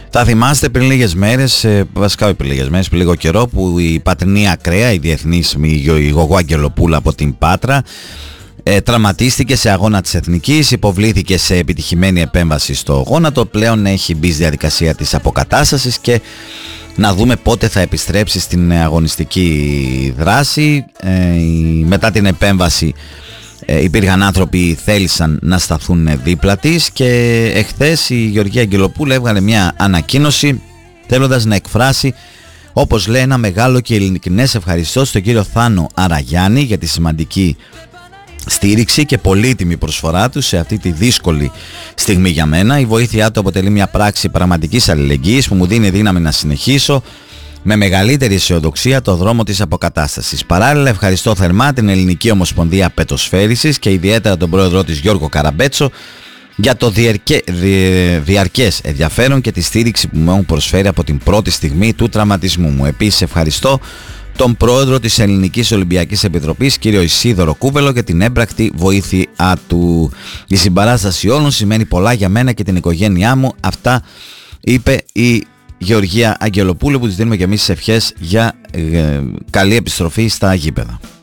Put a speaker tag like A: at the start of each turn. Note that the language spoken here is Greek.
A: Θα θυμάστε πριν λίγες μέρες, βασικά πριν λίγες μέρες, πριν λίγο καιρό, που η Πατρινή Ακραία, η διεθνής η Γογό Αγγελοπούλα από την Πάτρα, τραυματίστηκε σε αγώνα της Εθνικής, υποβλήθηκε σε επιτυχημένη επέμβαση στο γόνατο, πλέον έχει μπει στη διαδικασία της αποκατάστασης και να δούμε πότε θα επιστρέψει στην αγωνιστική δράση. Μετά την επέμβαση υπήρχαν άνθρωποι που θέλησαν να σταθούν δίπλα της και εχθές η Γεωργία Αγγελοπούλου έβγαλε μια ανακοίνωση θέλοντας να εκφράσει, όπως λέει, ένα μεγάλο και ειλικρινές ευχαριστώ στον κύριο Θάνο Αραγιάννη για τη σημαντική στήριξη και πολύτιμη προσφορά του σε αυτή τη δύσκολη στιγμή για μένα. Η βοήθειά του αποτελεί μια πράξη πραγματικής αλληλεγγύης που μου δίνει δύναμη να συνεχίσω με μεγαλύτερη αισιοδοξία το δρόμο της αποκατάστασης. Παράλληλα, ευχαριστώ θερμά την Ελληνική Ομοσπονδία Πετοσφαίρισης και ιδιαίτερα τον πρόεδρό της Γιώργο Καραμπέτσο για το διαρκές ενδιαφέρον και τη στήριξη που μου έχουν προσφέρει από την πρώτη στιγμή του τραυματισμού μου. Επίσης, ευχαριστώ τον πρόεδρο της Ελληνικής Ολυμπιακής Επιτροπής, κύριο Ισίδωρο Κούβελο, για την έμπρακτη βοήθειά του. Η συμπαράσταση όλων σημαίνει πολλά για μένα και την οικογένειά μου. Αυτά είπε η Γεωργία Αγγελοπούλου, που της δίνουμε και εμείς τις ευχές για καλή επιστροφή στα γήπεδα.